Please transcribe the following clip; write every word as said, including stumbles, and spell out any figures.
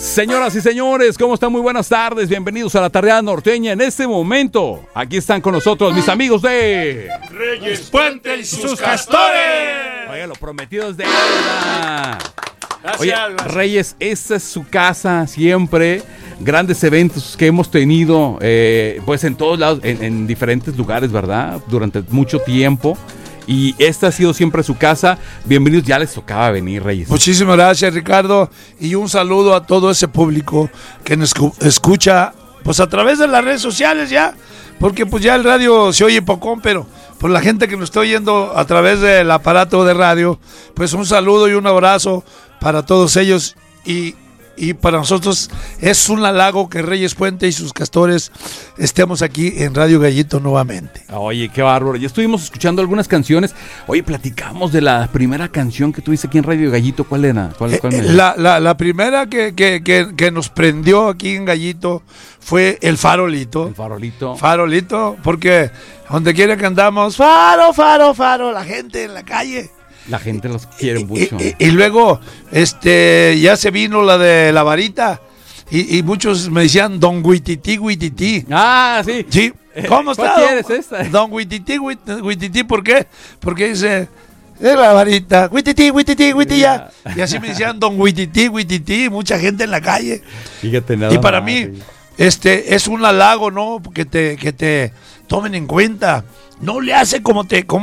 Señoras y señores, ¿cómo están? Muy buenas tardes, bienvenidos a la Tardeada Norteña. En este momento, aquí están con nosotros mis amigos de Reyes Puente y sus castores. Oye, lo prometido es deuda. Gracias, Oye, gracias. Reyes, esta es su casa siempre. Grandes eventos que hemos tenido, eh, pues en todos lados, en, en diferentes lugares, ¿verdad? Durante mucho tiempo. Y esta ha sido siempre su casa. Bienvenidos, ya les tocaba venir, Reyes. Muchísimas gracias, Ricardo, y un saludo a todo ese público que nos escucha pues a través de las redes sociales ya, porque pues ya el radio se oye pocón, pero por la gente que nos está oyendo a través del aparato de radio, pues un saludo y un abrazo para todos ellos. Y Y para nosotros es un halago que Reyes Puente y sus castores estemos aquí en Radio Gallito nuevamente. Oye, qué bárbaro. Ya estuvimos escuchando algunas canciones. Oye, platicamos de la primera canción que tuviste aquí en Radio Gallito. ¿Cuál era? ¿Cuál, cuál eh, la, la, la primera que, que, que, que nos prendió aquí en Gallito fue El Farolito. El Farolito. Farolito, porque donde quiera que andamos, faro, faro, faro, la gente en la calle. La gente los quiere mucho. Y, y, y luego, este, ya se vino la de la varita. Y, y muchos me decían Don Huitití, Huitití. Ah, sí. Sí. ¿Cómo está? ¿Cuál quieres esta? Don Huitití, Huitití, ¿por qué? Porque dice, es la varita, Huitití, Huitití, Huitití, ya. Y así me decían Don Huitití, Huitití, mucha gente en la calle. Fíjate, nada Y para más, mí, sí. este, es un halago, ¿no? Que te, que te tomen en cuenta. No le hace como te, como